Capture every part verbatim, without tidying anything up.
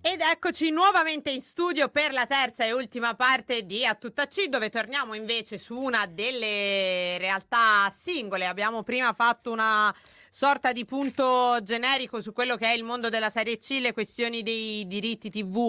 Ed eccoci nuovamente in studio per la terza e ultima parte di A Tutta C, dove torniamo invece su una delle realtà singole. Abbiamo prima fatto una sorta di punto generico su quello che è il mondo della Serie C, le questioni dei diritti tivù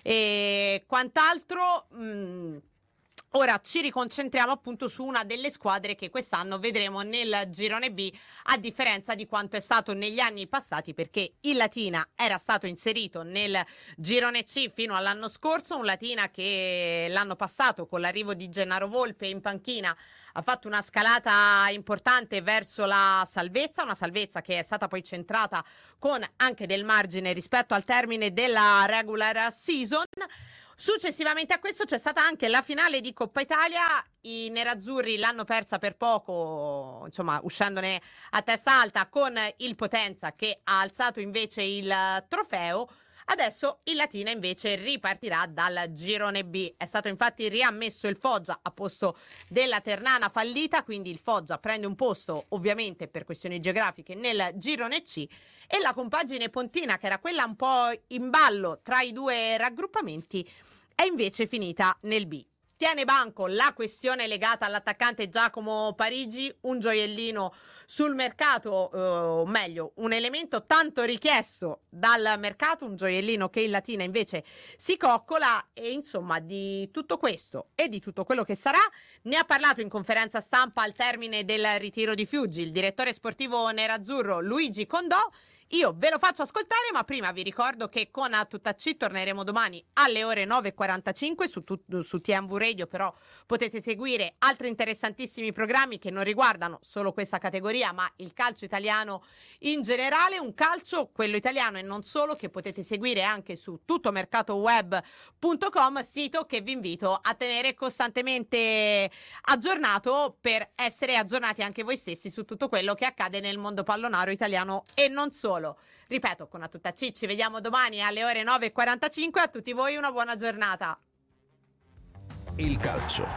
e quant'altro. Mh, Ora ci riconcentriamo appunto su una delle squadre che quest'anno vedremo nel girone B, a differenza di quanto è stato negli anni passati, perché il Latina era stato inserito nel girone C fino all'anno scorso, un Latina che l'anno passato con l'arrivo di Gennaro Volpe in panchina ha fatto una scalata importante verso la salvezza, una salvezza che è stata poi centrata con anche del margine rispetto al termine della regular season. Successivamente a questo c'è stata anche la finale di Coppa Italia. I nerazzurri l'hanno persa per poco, insomma, uscendone a testa alta con il Potenza che ha alzato invece il trofeo. Adesso il Latina invece ripartirà dal girone B. È stato infatti riammesso il Foggia a posto della Ternana fallita, quindi il Foggia prende un posto ovviamente per questioni geografiche nel girone C, e la compagine pontina, che era quella un po' in ballo tra i due raggruppamenti, è invece finita nel B. Tiene banco la questione legata all'attaccante Giacomo Parigi, un gioiellino sul mercato, eh, o meglio, un elemento tanto richiesto dal mercato, un gioiellino che il Latina invece si coccola. E insomma, di tutto questo e di tutto quello che sarà ne ha parlato in conferenza stampa al termine del ritiro di Fiuggi il direttore sportivo nerazzurro Luigi Condò. Io ve lo faccio ascoltare, ma prima vi ricordo che con A Tutta C torneremo domani alle ore nove e quarantacinque su, tu, su T M V Radio, però potete seguire altri interessantissimi programmi che non riguardano solo questa categoria, ma il calcio italiano in generale, un calcio, quello italiano e non solo, che potete seguire anche su tuttomercatoweb punto com, sito che vi invito a tenere costantemente aggiornato per essere aggiornati anche voi stessi su tutto quello che accade nel mondo pallonaro italiano e non solo. Ripeto, con A Tutta C ci vediamo domani alle ore nove e quarantacinque. A tutti voi una buona giornata. Il calcio.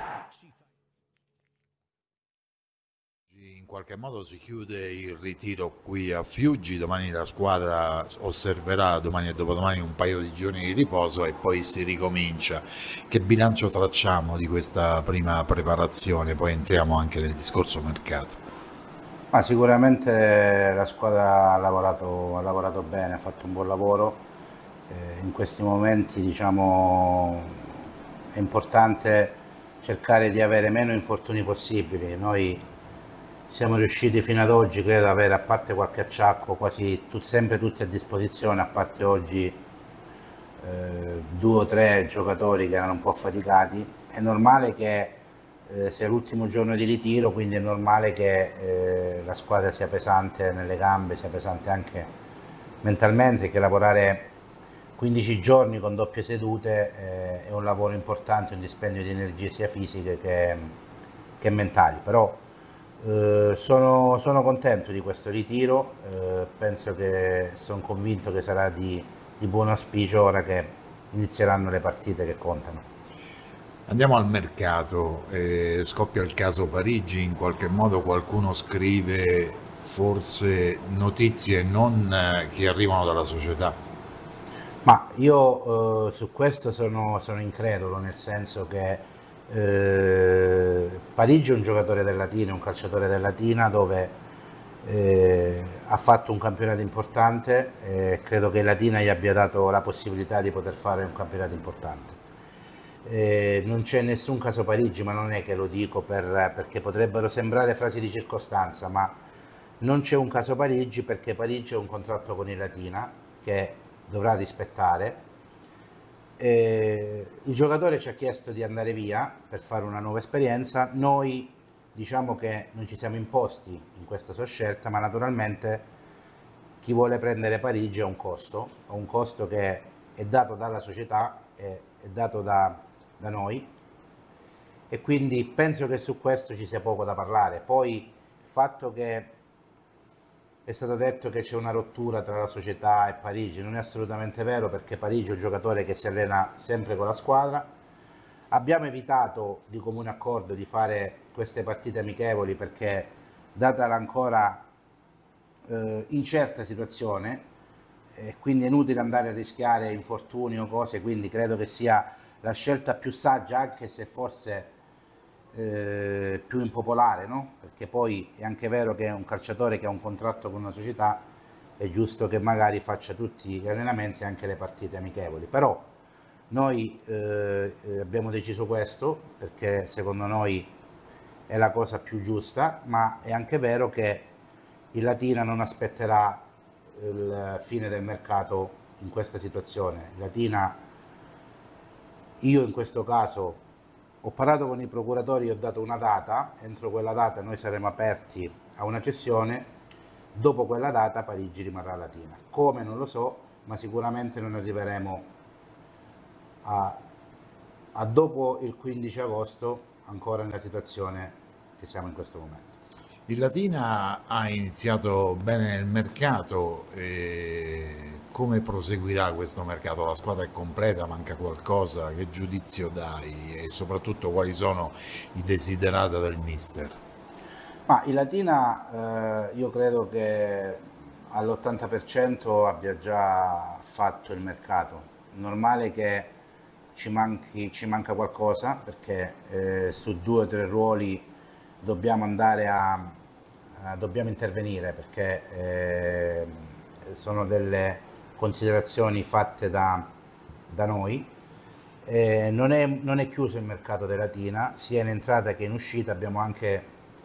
In qualche modo si chiude il ritiro qui a Fiuggi, domani la squadra osserverà domani e dopodomani un paio di giorni di riposo e poi si ricomincia. Che bilancio tracciamo di questa prima preparazione? Poi entriamo anche nel discorso mercato. Ma sicuramente la squadra ha lavorato, ha lavorato bene, ha fatto un buon lavoro. Eh, in questi momenti, diciamo, è importante cercare di avere meno infortuni possibili. Noi siamo riusciti fino ad oggi, credo, ad avere, a parte qualche acciacco, quasi tu, sempre tutti a disposizione, a parte oggi eh, due o tre giocatori che erano un po' affaticati. È normale che eh, sia l'ultimo giorno di ritiro, quindi è normale che eh, la squadra sia pesante nelle gambe, sia pesante anche mentalmente, che lavorare quindici giorni con doppie sedute eh, è un lavoro importante, un dispendio di energie sia fisiche che, che mentali. Però eh, sono, sono contento di questo ritiro, eh, penso che sono convinto che sarà di, di buon auspicio ora che inizieranno le partite che contano. Andiamo al mercato, eh, scoppia il caso Parigi, in qualche modo qualcuno scrive forse notizie non eh, che arrivano dalla società. Ma io eh, su questo sono, sono incredulo, nel senso che eh, Parigi è un giocatore del Latina, un calciatore del Latina, dove eh, ha fatto un campionato importante e credo che il Latina gli abbia dato la possibilità di poter fare un campionato importante. Eh, non c'è nessun caso Parigi, ma non è che lo dico per, perché potrebbero sembrare frasi di circostanza, ma non c'è un caso Parigi perché Parigi ha un contratto con il Latina che dovrà rispettare. Eh, il giocatore ci ha chiesto di andare via per fare una nuova esperienza. Noi diciamo che non ci siamo imposti in questa sua scelta, ma naturalmente chi vuole prendere Parigi ha un costo, ha un costo che è dato dalla società, è, è dato da, da noi, e quindi penso che su questo ci sia poco da parlare. Poi il fatto che è stato detto che c'è una rottura tra la società e Parigi non è assolutamente vero, perché Parigi è un giocatore che si allena sempre con la squadra. Abbiamo evitato di comune accordo di fare queste partite amichevoli perché, data l'ancora eh, incerta situazione, e quindi è inutile andare a rischiare infortuni o cose, quindi credo che sia la scelta più saggia, anche se forse eh, più impopolare, no? Perché poi è anche vero che un calciatore che ha un contratto con una società è giusto che magari faccia tutti gli allenamenti e anche le partite amichevoli, però noi eh, abbiamo deciso questo perché secondo noi è la cosa più giusta, ma è anche vero che il Latina non aspetterà il fine del mercato in questa situazione. Il Latina, io in questo caso ho parlato con i procuratori, ho dato una data, entro quella data noi saremo aperti a una cessione, dopo quella data Parigi rimarrà Latina. Come non lo so, ma sicuramente non arriveremo a, a dopo il quindici agosto ancora nella situazione che siamo in questo momento. Il Latina ha iniziato bene nel mercato, e come proseguirà questo mercato? La squadra è completa, manca qualcosa? Che giudizio dai e soprattutto quali sono i desiderata del mister? Ma il Latina eh, io credo che all'ottanta per cento abbia già fatto il mercato. Normale che ci, manchi, ci manca qualcosa perché eh, su due o tre ruoli dobbiamo andare a, a dobbiamo intervenire perché eh, sono delle considerazioni fatte da, da noi. Eh, non, è, non è chiuso il mercato della Latina, sia in entrata che in uscita, abbiamo anche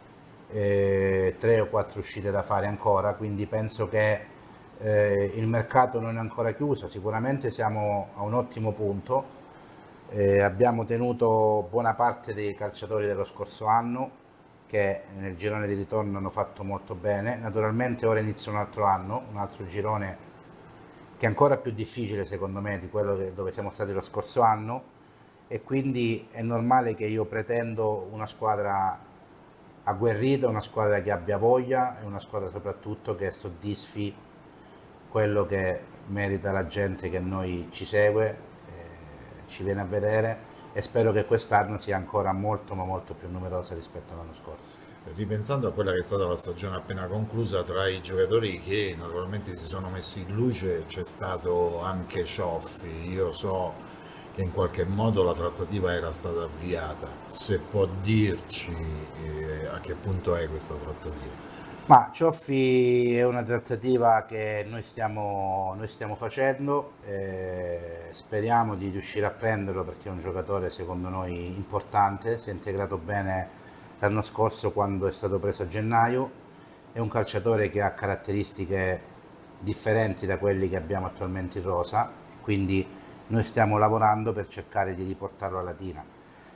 eh, tre o quattro uscite da fare ancora, quindi penso che eh, il mercato non è ancora chiuso, sicuramente siamo a un ottimo punto, eh, abbiamo tenuto buona parte dei calciatori dello scorso anno che nel girone di ritorno hanno fatto molto bene. Naturalmente ora inizia un altro anno, un altro girone che è ancora più difficile secondo me di quello che, dove siamo stati lo scorso anno, e quindi è normale che io pretendo una squadra agguerrita, una squadra che abbia voglia e una squadra soprattutto che soddisfi quello che merita la gente che noi ci segue, eh, ci viene a vedere, e spero che quest'anno sia ancora molto ma molto più numerosa rispetto all'anno scorso. Ripensando a quella che è stata la stagione appena conclusa, tra i giocatori che naturalmente si sono messi in luce c'è stato anche Cioffi. Io so che in qualche modo la trattativa era stata avviata, se può dirci eh, a che punto è questa trattativa? Ma Cioffi è una trattativa che noi stiamo, noi stiamo facendo, eh, speriamo di riuscire a prenderlo perché è un giocatore secondo noi importante, si è integrato bene l'anno scorso quando è stato preso a gennaio, è un calciatore che ha caratteristiche differenti da quelli che abbiamo attualmente in rosa, quindi noi stiamo lavorando per cercare di riportarlo alla Latina.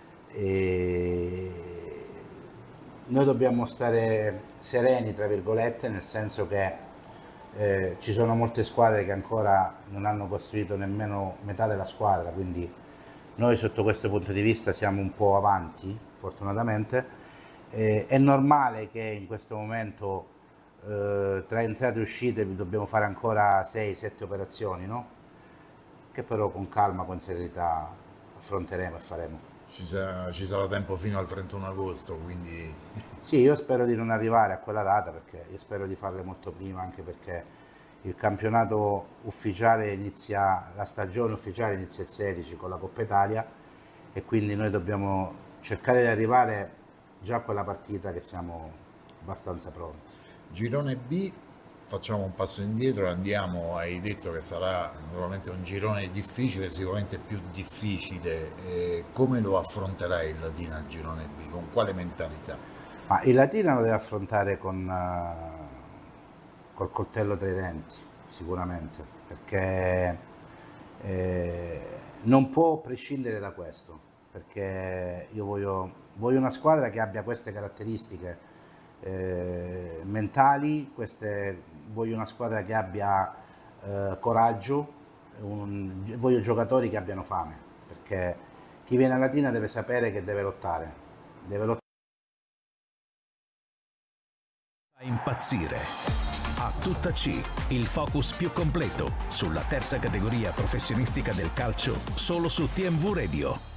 E noi dobbiamo stare sereni, tra virgolette, nel senso che eh, ci sono molte squadre che ancora non hanno costruito nemmeno metà della squadra, quindi noi sotto questo punto di vista siamo un po' avanti, fortunatamente. Eh, è normale che in questo momento eh, tra entrate e uscite dobbiamo fare ancora sei sette operazioni, no? Che però con calma, con serenità affronteremo e faremo. Ci sarà, ci sarà tempo fino al trentuno agosto, quindi... Sì, io spero di non arrivare a quella data, perché io spero di farle molto prima, anche perché il campionato ufficiale inizia, la stagione ufficiale inizia il sedici con la Coppa Italia, e quindi noi dobbiamo cercare di arrivare già a quella partita che siamo abbastanza pronti. Girone B, facciamo un passo indietro, andiamo, hai detto che sarà naturalmente un girone difficile, sicuramente più difficile, eh, come lo affronterai il Latina al girone B, con quale mentalità? Ma il Latina lo deve affrontare con, uh, col coltello tra i denti, sicuramente, perché eh, non può prescindere da questo, perché io voglio, voglio una squadra che abbia queste caratteristiche eh, mentali, queste, voglio una squadra che abbia eh, coraggio, un, voglio giocatori che abbiano fame, perché chi viene a Latina deve sapere che deve lottare, deve lottare. A impazzire. A tutta C, il focus più completo sulla terza categoria professionistica del calcio, solo su T M V Radio.